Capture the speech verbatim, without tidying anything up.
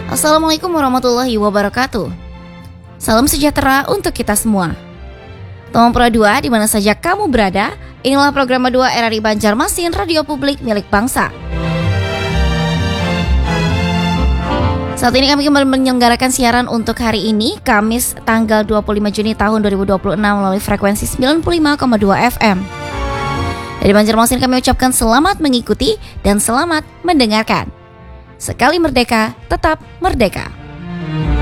Assalamualaikum warahmatullahi wabarakatuh. Salam sejahtera untuk kita semua. Tomang Pro dua di mana saja kamu berada, inilah program dua R R I Banjarmasin, radio publik milik bangsa. Saat ini kami kembali menyelenggarakan siaran untuk hari ini, Kamis tanggal dua puluh lima Juni tahun dua ribu dua puluh enam melalui frekuensi sembilan puluh lima koma dua F M. Dari Banjarmasin kami ucapkan selamat mengikuti dan selamat mendengarkan. Sekali merdeka, tetap merdeka.